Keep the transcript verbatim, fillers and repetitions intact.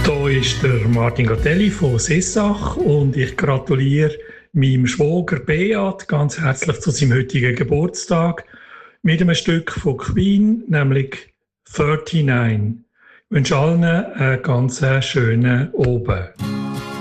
Da ist der Martin Gatelli von Sessach und ich gratuliere meinem Schwager Beat ganz herzlich zu seinem heutigen Geburtstag mit einem Stück von Queen, nämlich neununddreißig. Ich wünsche allen einen ganz schönen Abend.